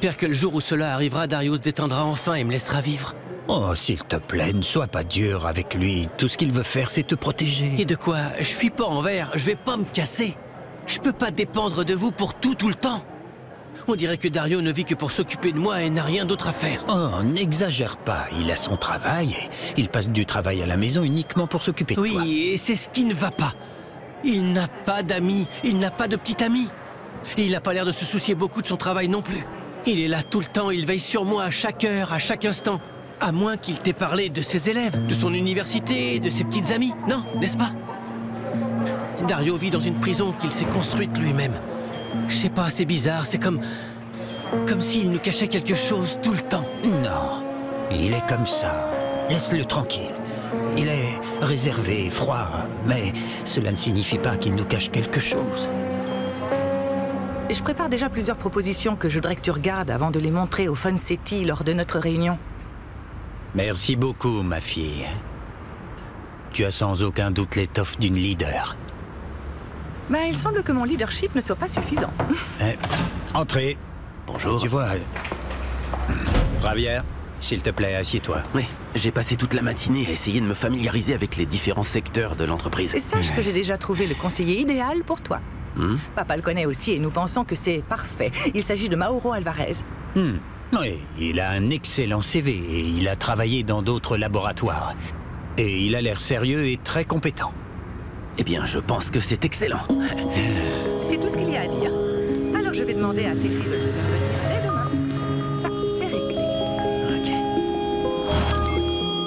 J'espère que le jour où cela arrivera, Dario se détendra enfin et me laissera vivre. Oh, s'il te plaît, ne sois pas dur avec lui. Tout ce qu'il veut faire, c'est te protéger. Et de quoi? Je suis pas en verre, je vais pas me casser. Je peux pas dépendre de vous pour tout le temps. On dirait que Dario ne vit que pour s'occuper de moi et n'a rien d'autre à faire. Oh, n'exagère pas. Il a son travail et il passe du travail à la maison uniquement pour s'occuper de toi. Oui, et c'est ce qui ne va pas. Il n'a pas d'amis, il n'a pas de petit ami. Et il n'a pas l'air de se soucier beaucoup de son travail non plus. Il est là tout le temps, il veille sur moi à chaque heure, à chaque instant. À moins qu'il t'ait parlé de ses élèves, de son université, de ses petites amies. Non, n'est-ce pas? Dario vit dans une prison qu'il s'est construite lui-même. Je sais pas, c'est bizarre, c'est comme s'il nous cachait quelque chose tout le temps. Non, il est comme ça. Laisse-le tranquille. Il est réservé, froid, mais cela ne signifie pas qu'il nous cache quelque chose. Je prépare déjà plusieurs propositions que je voudrais que tu regardes avant de les montrer au Fun City lors de notre réunion. Merci beaucoup, ma fille. Tu as sans aucun doute l'étoffe d'une leader. Mais il semble que mon leadership ne soit pas suffisant. Entrez. Bonjour. Tu vois... Javier, s'il te plaît, assieds-toi. Oui, j'ai passé toute la matinée à essayer de me familiariser avec les différents secteurs de l'entreprise. Et sache que j'ai déjà trouvé le conseiller idéal pour toi. Papa le connaît aussi et nous pensons que c'est parfait. Il s'agit de Mauro Alvarez. Oui, il a un excellent CV et il a travaillé dans d'autres laboratoires. Et il a l'air sérieux et très compétent. Eh bien, je pense que c'est excellent. C'est tout ce qu'il y a à dire. Alors je vais demander à Terry de le faire venir dès demain. Ça, c'est réglé. Ok.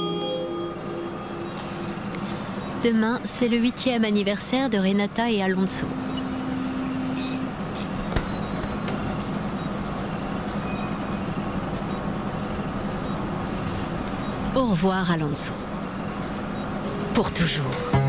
Demain, c'est le 8e anniversaire de Renata et Alonso. Au revoir, Alonso. Pour toujours.